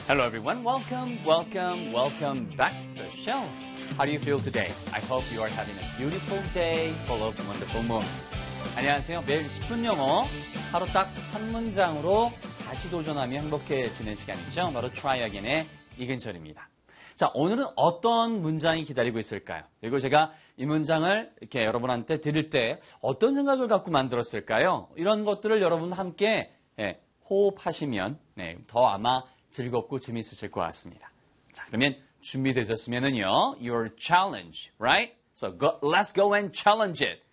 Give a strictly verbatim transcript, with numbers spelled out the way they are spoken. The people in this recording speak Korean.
Hello everyone. Welcome, welcome, welcome back to the show. How do you feel today? I hope you are having a beautiful day full of wonderful moments. 안녕하세요. 매일 십 분 영어 하루 딱 한 문장으로 다시 도전하며 행복해지는 시간이죠. 바로 Try Again의 이근철입니다. 자, 오늘은 어떤 문장이 기다리고 있을까요? 그리고 제가 이 문장을 이렇게 여러분한테 드릴 때 어떤 생각을 갖고 만들었을까요? 이런 것들을 여러분 함께 예, 호흡하시면 네, 더 아마 즐겁고 재미있으실 것 같습니다. 자, 그러면 준비되셨으면은요, your challenge, right? So go, let's go and challenge it.